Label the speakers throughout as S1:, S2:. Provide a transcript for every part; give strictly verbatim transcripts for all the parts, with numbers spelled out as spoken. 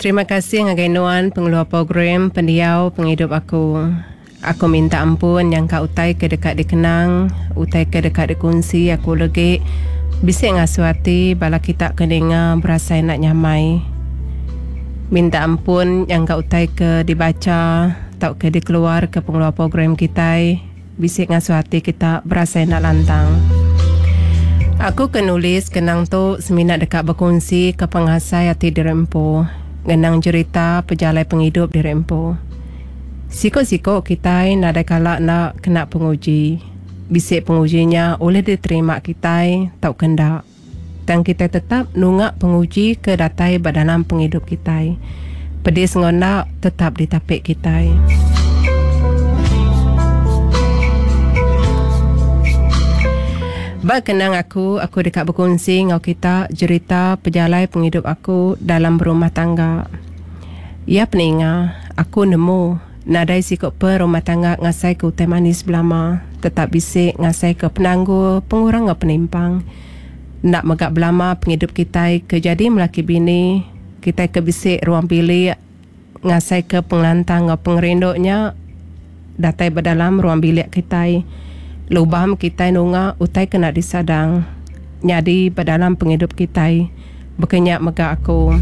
S1: Terima kasih ngagai nuan pengeluar program pendiau penghidup aku. Aku minta ampun yang kau utai ke dekat dikenang, utai ke dekat dikunci aku legi. Bisik ngasuh hati bala kita kedengar berasa nak nyamai. Minta ampun yang kau utai ke dibaca, tak ke dikeluar ke pengeluar program kita. Bisik ngasuh hati kita berasa nak lantang. Aku ke nulis kenang tu seminat dekat berkongsi ke pengasai hati di Rempo. Genang cerita pejalai penghidup di Rempo. Sikok-sikok kita nadai kalak nak kena penguji. Bisik pengujinya oleh diterima kita tak kendak. Dan kita tetap nungak penguji ke datai badalam penghidup kita. Pedis ngonak tetap ditapik kita. Bak kenang aku, aku dekat berkongsi ngau kita cerita pejalai penghidup aku dalam berumah tangga. Ya peninga, aku nemu nadai sikok per rumah tangga ngasai ke utai manis belama, tetap bisik ngasai ke penangguh, pengurang ke penimpang. Nak megak belama penghidup kita ke jadi melaki bini, kita ke bisik ruang bilik ngasai ke penglantang ke pengerindoknya datai berdalam ruang bilik kita. Lubam kita nunga utai kena disadang. Nyadi berdalam penghidup kita. Berkenyak megak aku.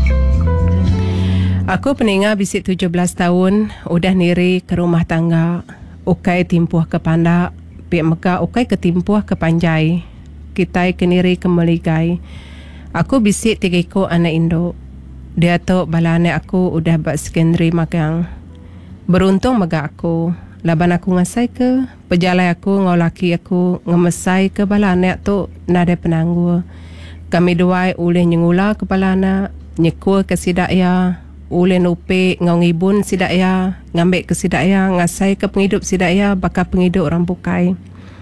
S1: Aku peninga bisik tujuh belas tahun. Udah niri ke rumah tangga. Ukai timpuh ke pandak. Pik megak ukai ke timpuh ke panjai. Kita ke niri ke meligai. Aku bisik tiga ikut anak induk. Dia tu bala anak aku udah buat sekondari magang. Beruntung megak aku. Laban aku ngasai ke, pejalai aku ngau laki aku ngemesai ke bala anak tu nada penangguh. Kami dua uleh nyengula ke bala anak, nyekul ke sidaya, uleh nupe ngau ngibun sidaya, ngambil ke sidaya, ngasai ke penghidup sidaya, bakal penghidup orang bukai.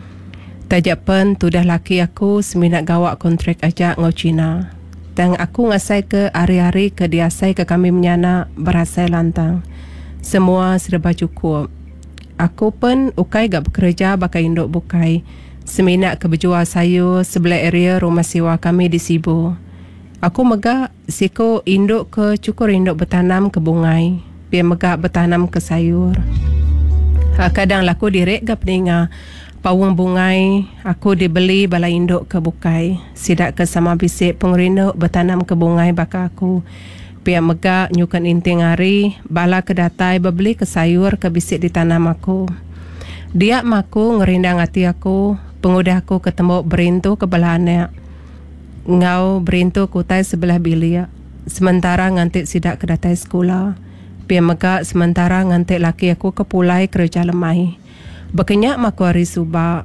S1: Tajak pen tudah laki aku seminat gawak kontrak ajak ngau Cina. Dan aku ngasai ke hari-hari ke diasai ke kami menyana berasai lantang. Semua serba cukup. Aku pun ukai gak bekerja bakai induk bukai. Seminat ke berjual sayur sebelah area rumah sewa kami di Sibu. Aku megak siko induk ke cukur induk bertanam ke bungai. Biar megak bertanam ke sayur. Kadang laku direk gak peninga. Pawang bungai aku dibeli bala induk ke bukai. Sidak ke sama bisik pengerinduk bertanam ke bungai baka aku. Pihak megak nyukan inting hari, bala ke datai berbeli ke sayur ke bisik ditanam aku. Dia maku ngerindang hati aku, pengudah aku ketemu berintu ke belah anak. Ngau berintu kutai sebelah bilik, sementara ngantik sidak ke datai sekolah. Pihak megak sementara ngantik laki aku ke pulai kerja lemai. Berkenyak maku hari subak.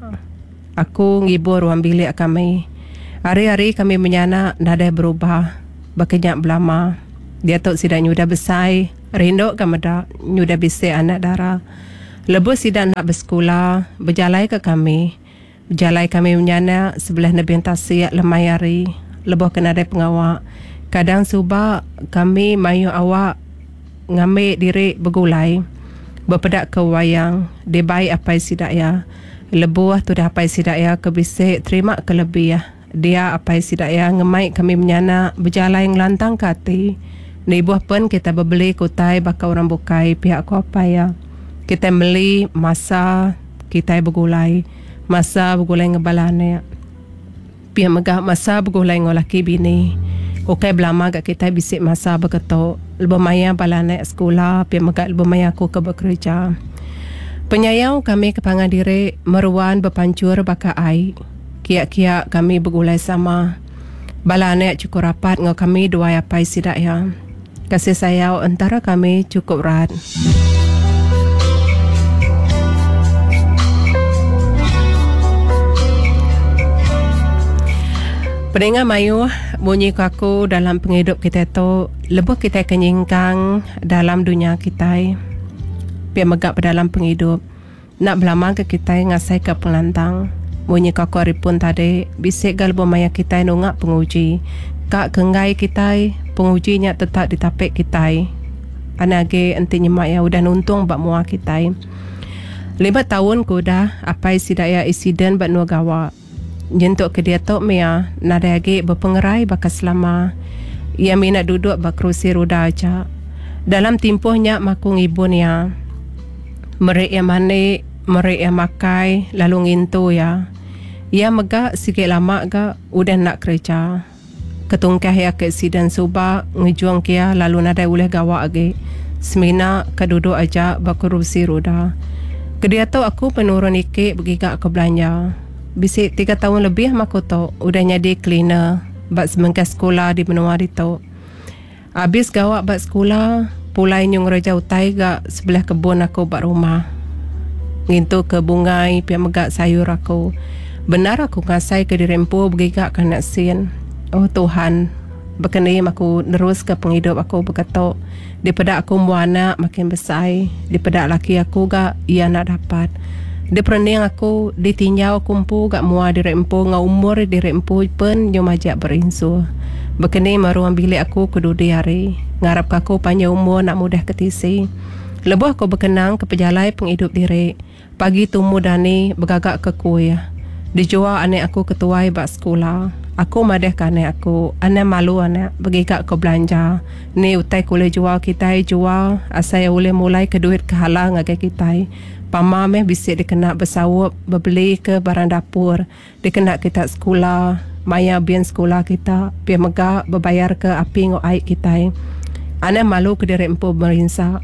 S1: Aku ngibur ruang bilik kami. Hari-hari kami menyana nada berubah. Berkenyak belama. Dia tu sidak nyudah besai, rinduk ke medak, nyudah bisik anak darah. Lebu sidak nak bersekolah, berjalai ke kami. Berjalai kami menyana sebelah nebing tasiak lemai hari. Lebuh kena ada pengawak. Kadang subak kami mayu awak ngambil diri bergulai. Berpedak ke wayang, dia baik apa sidak ya. Lebuh tu dah apa sidak ya ke bisik, terima ke lebih ya. Dia apa sidak ya ngemaik kami menyana berjalai ngelantang ke hati. Ni buah pun kita berbeli kutai bakal orang bukai pihak ku apa ya. Kita beli masa kita bergulai. Masa bergulai ngebalane. Pihak megah masa bergulai ngolaki bini. Ukai belama gak kita bisik masa berketuk. Lebih maya balane sekolah. Pihak megah lebih maya aku ke bekerja. Penyayau kami ke pangan diri meruan berpancur bakal air. Kiak-kiak kami bergulai sama. Balane cukup rapat ngau kami dua apai sidak ya. Kasih sayang antara kami cukup erat. Pendengar mayu, bunyi aku dalam penghidup kita tu, lebih kita kenyingkang dalam dunia kita. Biar megak dalam penghidup. Nak belama ke kita ngasai ke pelantang. Bunyi aku hari pun tadi, bisik galbo maya kita nungak penguji. Kak kenggai kita, pengujinya tetap ditapik kita. Anage enti nyemak ya udah nuntung bak mua kita. Lima tahun ku dah apai sidaya insiden bak nuagawa. Jentuk ke dia tok mea nada age berpengerai bakas selama. Ia minat duduk berkerusi roda aja. Dalam tempohnya makung ibu ya. Mereka yang mana, mereka yang makai, lalu ngintu ya. Ia megak sikit lama ga udah nak kerja. Ketungkah ya ke sidan subak, ngejuang kia lalu nadai boleh gawak lagi. Semina keduduk aja berkerusi roda. Kedia tu aku penurun ikik bergigak ke belanja. Bisik tiga tahun lebih aku tu udah jadi cleaner. Bak semengkas sekolah di benua itu. Habis gawak bak sekolah, pulai nyung reja utai gak sebelah kebun aku bak rumah. Ngintu ke bungai pihak megak sayur aku. Benar aku ngasai ke dirempu bergigak ke nak sin. Oh Tuhan, berkenim aku nerus ke penghidup aku berkatok. Daripada aku mu anak makin besar, daripada laki aku gak ia nak dapat. Dia perening aku ditinjau kumpu gak mua dirempu ngau umur dirempu pun nyo majak berinsu. Berkenim maruang bilik aku kedudi hari. Ngarap aku panjang umur nak mudah ketisi. Lebuh aku berkenang ke pejalai penghidup diri. Pagi tumu dani bergagak ke kuih. Dijual anak aku ketuai bak sekolah. Aku madah ke anak aku. Anak malu anak bergigak ke belanja. Ni utai kulit jual kita jual. Asal boleh mulai ke duit ke halang agai kita. Pamameh bisik dikena bersawap berbeli ke barang dapur. Dikena kita sekolah. Maya bian sekolah kita. Biar megak berbayar ke api ngo air kita. Anak malu ke diri empu merinsak.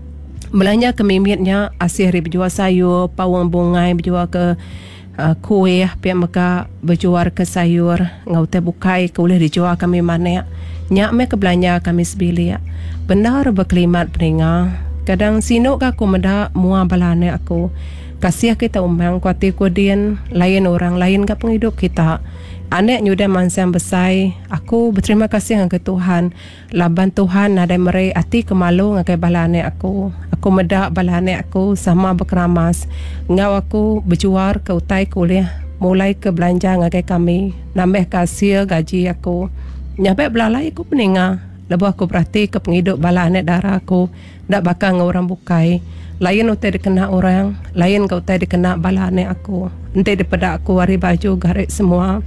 S1: Belanja kemimitnya asih hari berjual sayur. Pawang bungai berjual ke Uh, kuih pihak mereka berjual ke sayur ngau teh bukai ke boleh dijual kami mana nyak me ke belanja kami sebili benar berkelimat peninga kadang sinuk aku meda mua balane aku kasih kita umang kuati kudin lain orang lain ke penghidup kita anak nyudah mansang besai aku berterima kasih dengan Tuhan laban Tuhan ada mere ati kemalu ngakai balane aku aku meda balane aku sama berkeramas ngau aku berjuar ke utai kuliah mulai ke belanja ngakai kami nambah kasih gaji aku nyampe belalai aku peninga lepas aku perhati ke penghidup balane darah aku dak bakal ngau orang bukai lain utai dikena orang lain kau utai dikena balane aku ente daripada aku wari baju garik semua.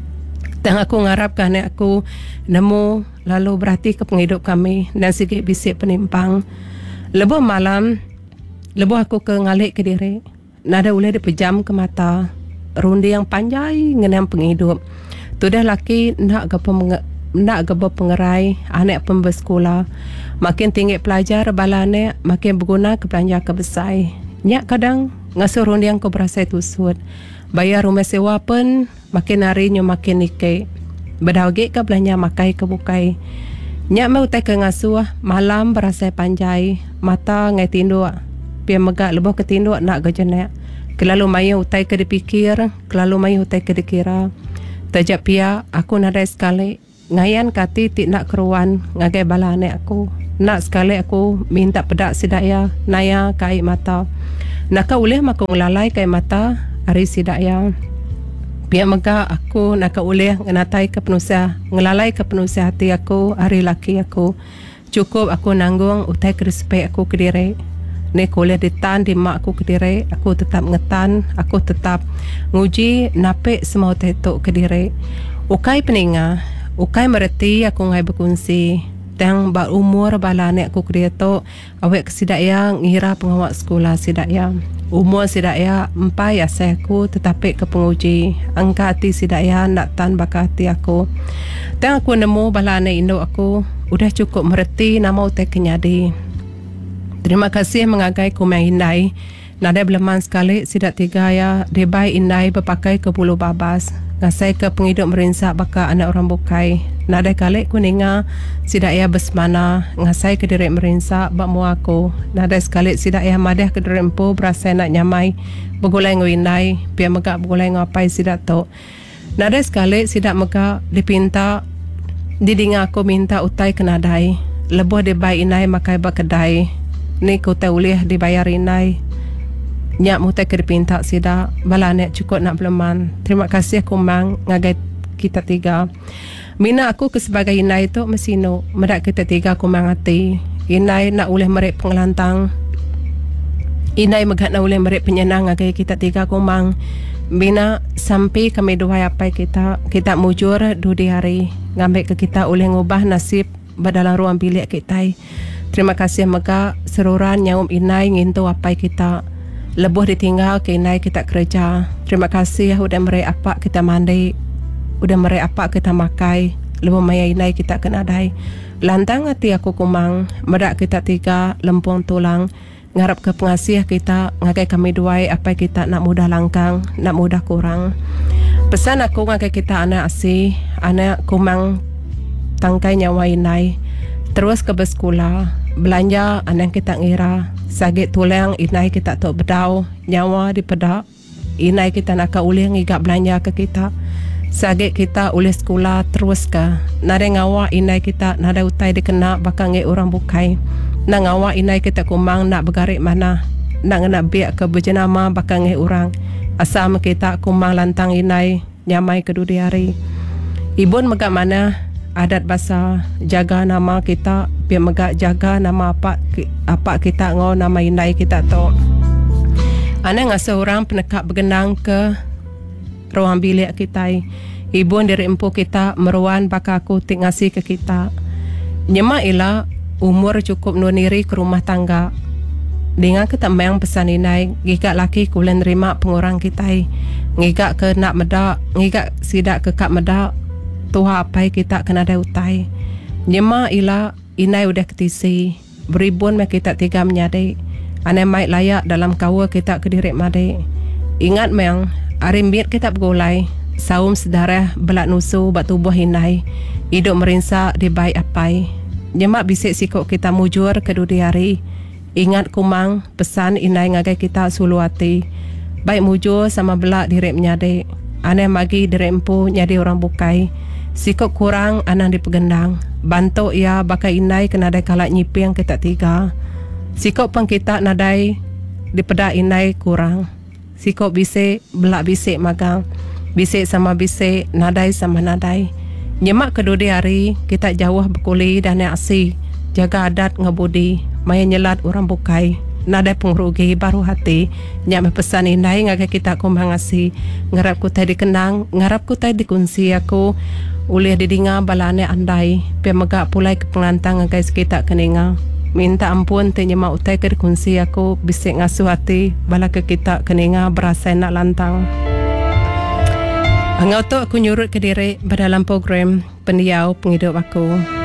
S1: Dan aku ngarapkan anak aku nemu lalu berhati ke penghidup kami dan sikit bisik penimpang. Lebuh malam, lebuh aku ke ngalik ke diri. Nada boleh dipejam ke mata. Rundi yang panjang ngenam penghidup. Tu dah laki nak ke nak ke pengerai anak pun bersekolah. Makin tinggi pelajar balane makin berguna ke belanja ke besar. Nyak kadang ngasuh rundi yang kau berasa tusut. Bayar rumah sewa pun makin hari nyo makin nike. Berdauge ke belanja makai ke bukai. Nyak mau tak ke ngasuh malam berasa panjai. Mata ngai tinduk. Biar megak lebuh ke tinduk nak ke jenak. Kelalu mayu utai ke dipikir. Kelalu mayu utai ke dikira. Tajak pia aku nadai sekali. Ngayan kati tik nak keruan ngagai bala anak aku. Nak sekali aku minta pedak sidaya naya kai mata. Naka uleh makung lalai kai mata hari sidaya. Biar mega aku nak uleh ngenatai ke penusia ngelalai ke penusia hati aku hari laki aku. Cukup aku nanggung utai ke respek aku ke diri. Ni kuliah ditan di mak aku ke diri. Aku tetap ngetan. Aku tetap nguji napik semua tetuk ke diri. Ukai peninga. Ukai mereti aku ngai berkongsi. Tang bak umur bala anak aku ke dia tu. Awak kesidaya ngira pengawak sekolah sidaya. Umur sidaya empai asal aku tetapi ke penguji. Angka hati sidaya nak tan baka hati aku. Tang aku nemu bala anak induk aku. Udah cukup mereti nama utai kenyadi. Terima kasih mengagai kumang indai. Nada beleman sekali sidak tiga ya. Debai indai berpakai ke bulu babas. Ngasai ke penghidup merinsak baka anak orang bukai. Nada kali kuninga sidak ya besmana. Ngasai ke diri merinsak bak mu aku. Nada sekali sidak ya madah ke diri empu berasa nak nyamai. Bergulai ngwindai. Biar megak bergulai ngapai sidak tu. Nada sekali sidak megak dipinta. Didinga aku minta utai ke nadai. Lebuh debai indai makai bak kedai. Ni ku tak boleh dibayar inai. Nyak mu tak dipinta sida. Bala nek cukup nak beleman. Terima kasih kumang ngagai kita tiga. Mina aku ke sebagai inai tu mesino. Medak kita tiga kumang hati. Inai nak boleh merek pengelantang. Inai megat nak boleh merek penyenang ngagai kita tiga kumang. Bina sampai kami dua apa kita kita mujur dudi hari ngambil ke kita oleh ngubah nasib badalang ruang bilik kita. Terima kasih maka seruran nyaum inai ngintu apa kita lebuh ditinggal ke inai kita kerja. Terima kasih udah mere apa kita mandi, udah mere apa kita makai, lebuh maya inai kita kena dai. Lantang hati aku kumang, medak kita tiga lempung tulang. Ngarap ke pengasih kita ngakai kami duai apa kita nak mudah langkang, nak mudah kurang. Pesan aku ngakai kita anak asih, anak kumang tangkai nyawa inai. Terus ke bersekolah, belanja anak kita ngira, sakit tulang inai kita tok bedau, nyawa di pedak. Inai kita nak ke ulih ngigak belanja ke kita. Sakit kita ulih sekolah terus ke. Nada ngawa inai kita nada utai dikena bakal ngi orang bukai. Nak ngawa inai kita kumang nak bergarik mana, nak nak biak ke berjenama bakal ngi orang. Asam kita kumang lantang inai nyamai kedua hari. Ibun megak mana adat bahasa jaga nama kita, biar megak jaga nama apa apa kita ngau nama inai kita tu. Ana ngasa orang penekak bergenang ke ruang bilik kita. Ibun dari empu kita meruan bakal aku tik ngasih ke kita. Nyema ila umur cukup nuniri ke rumah tangga. Dengan kita mayang pesan inai, ngigak laki kulen nerima pengurang kita. Ngigak ke nak medak, ngigak sidak ke kak medak, tuha apai kita kena ada utai. Nyema ila inai udah ketisi, beribun mek kita tiga menyadai. Anai mai layak dalam kawa kita kedirik madai. Ingat mayang, arimbit kita bergulai, saum sedarah belak nusu bat tubuh inai, hidup merinsak di baik apai. Nyemak bisik sikok kita mujur kedua hari. Ingat kumang pesan inai ngagai kita suluati. Baik mujur sama belak direk menyadek. Aneh magi direk empu nyadi orang bukai. Sikok kurang anang dipegendang. Bantu ia bakai inai kena ada kalak nyipi yang kita tiga. Sikok pang kita nadai dipedak inai kurang. Sikok bisik belak bisik magang. Bisik sama bisik, nadai sama nadai. Nyemak kedua hari kita jauh berkuli dan aksi jaga adat ngebudi maya nyelat orang bukai nada pengrugi baru hati nyak pesan inai ngagai kita kumbang asi ngarap ku tai dikenang ngarap ku tai dikunci aku ulih didinga balane andai pe megak pulai ke pengantang ngagai kita keninga minta ampun te nyemak utai ke dikunci aku bisik ngasuh hati bala ke kita keninga berasa nak lantang. Angau tu aku nyurut ke diri dalam program pendiau penghidup aku.